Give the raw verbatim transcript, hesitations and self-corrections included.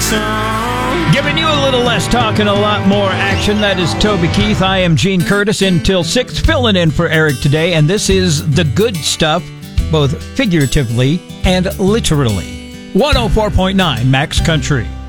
song. Giving you a little less talk and a lot more action. That is Toby Keith. I am Gene Curtis until six, filling in for Eric today. And this is the good stuff, both figuratively and literally. one oh four point nine Max Country.